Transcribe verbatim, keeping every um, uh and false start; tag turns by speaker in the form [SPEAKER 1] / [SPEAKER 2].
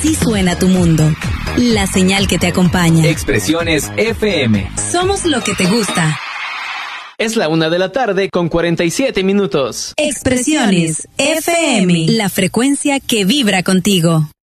[SPEAKER 1] Así suena tu mundo. La señal que te acompaña.
[SPEAKER 2] Expresiones F M.
[SPEAKER 1] Somos lo que te gusta.
[SPEAKER 3] Es la una de la tarde con cuarenta y siete minutos.
[SPEAKER 1] Expresiones F M. La frecuencia que vibra contigo.